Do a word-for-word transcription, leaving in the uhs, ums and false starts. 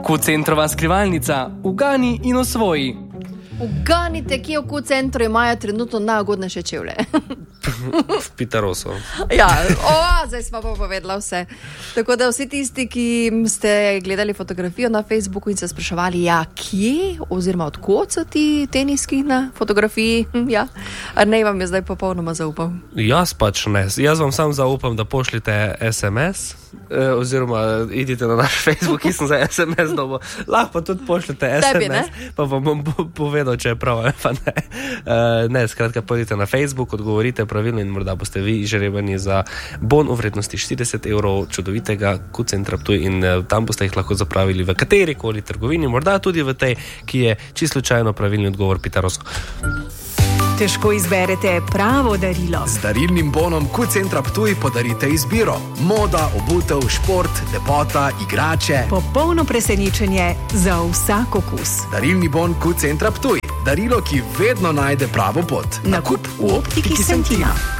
Q-centrova skrivalnica, ugani in osvoji. Uganite, kje v Q-centru imajo trenutno najugodnejše čevlje. V Pitarosu. Ja, o, zdaj smo pa povedala vse. Tako da vsi tisti, ki ste gledali fotografijo na Facebooku in se spraševali, ja, kje oziroma od kod so ti teniski na fotografiji, ja, ne vam je zdaj popolnoma zaupal. Jaz pač ne. Jaz vam sam zaupam, da pošljite es em es eh, oziroma idite na naš Facebook, ki sem za es em es dobo. Lahko pa tudi pošljite es em es, Tebi, pa vam bom povedal, če je prav, pa ne. Uh, ne, skratka, pojdite na Facebook, odgovorite pravilno in morda boste vi žrebeni za bon v vrednosti štirideset evrov čudovitega Q-centra Ptuj in uh, tam boste jih lahko zapravili v katerikoli trgovini, morda tudi v tej, ki je čisto slučajno pravilni odgovor Pitarosu. Težko izberete pravo darilo. Z darilnim bonom Q-centra Ptuj podarite izbiro. Moda, obutev, šport, lepota, igrače. Popolno presenečenje za vsak okus. Darilni bon Q-centra Ptuj. Darilo, ki vedno najde pravo pot. Nakup v optiki Sentina.